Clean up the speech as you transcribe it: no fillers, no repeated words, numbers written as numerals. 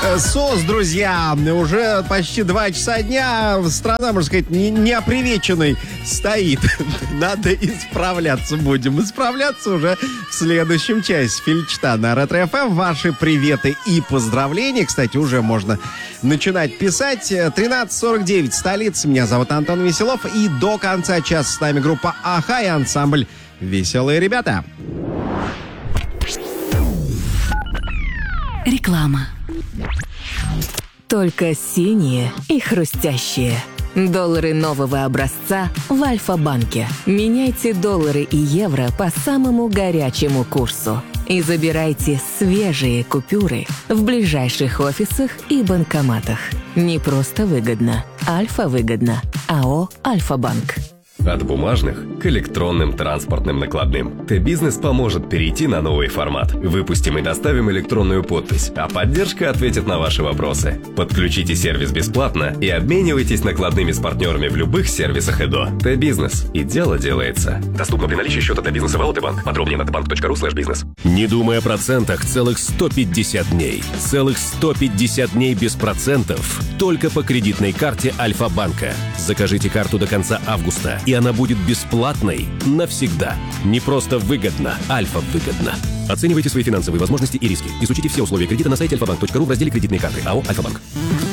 СОС, друзья, уже почти 2 часа дня. Страна, можно сказать, неопривеченной стоит. Надо исправляться будем. Исправляться уже в следующем часе. Фильчта на Ретро-ФМ. Ваши приветы и поздравления. Кстати, уже можно начинать писать. 13:49, столица. Меня зовут Антон Веселов. И до конца часа с нами группа Аха и ансамбль «Веселые ребята». Реклама. Только синие и хрустящие. Доллары нового образца в Альфа-банке. Меняйте доллары и евро по самому горячему курсу. И забирайте свежие купюры в ближайших офисах и банкоматах. Не просто выгодно. Альфа-выгодно. АО «Альфа-банк». От бумажных к электронным транспортным накладным. Т-Бизнес поможет перейти на новый формат. Выпустим и доставим электронную подпись, а поддержка ответит на ваши вопросы. Подключите сервис бесплатно и обменивайтесь накладными с партнерами в любых сервисах ЭДО. Т-Бизнес. И дело делается. Доступно при наличии счета Т-Бизнеса в АО-Т-Банк. Подробнее на tbank.ru/бизнес. Не думай о процентах целых 150 дней. Целых 150 дней без процентов. Только по кредитной карте Альфа-банка. Закажите карту до конца августа, и она будет бесплатной навсегда. Не просто выгодно, Альфа-выгодно. Оценивайте свои финансовые возможности и риски. Изучите все условия кредита на сайте alfabank.ru в разделе «Кредитные карты». АО «Альфа-банк».